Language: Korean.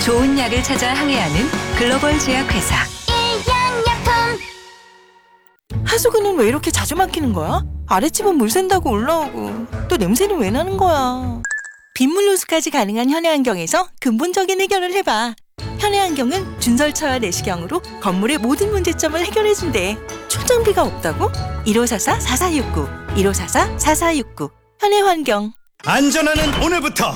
좋은 약을 찾아 항해하는 글로벌 제약회사. 일양약품. 하수구는 왜 이렇게 자주 막히는 거야? 아랫집은 물 샌다고 올라오고 또 냄새는 왜 나는 거야? 빗물 누수까지 가능한 현해안경에서 근본적인 해결을 해봐. 현해안경은 준설처와 내시경으로 건물의 모든 문제점을 해결해준대. 초장비가 없다고? 1544-4469 1544-4469 현해환경. 안전하는 오늘부터